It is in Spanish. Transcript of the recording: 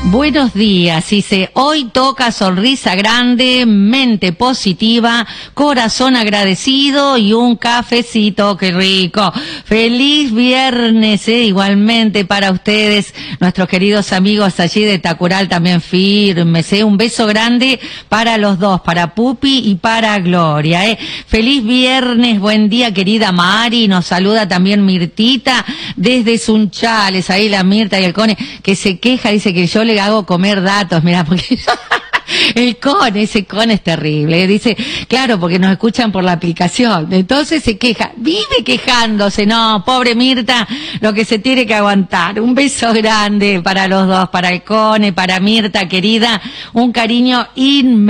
Buenos días, dice, hoy toca sonrisa grande, mente positiva, corazón agradecido y un cafecito, qué rico. Feliz viernes, igualmente para ustedes, nuestros queridos amigos allí de Tacural también firmes, un beso grande para los dos, para Pupi y para Gloria, Feliz viernes, buen día querida Mari, nos saluda también Mirtita desde Sunchales, ahí la Mirta y el Cone, que se queja, dice que yo le hago comer datos, mira, porque ese Cone es terrible, dice, claro, porque nos escuchan por la aplicación, entonces se queja, vive quejándose, no, pobre Mirta, lo que se tiene que aguantar. Un beso grande para los dos, para el Cone, para Mirta querida, un cariño inmenso.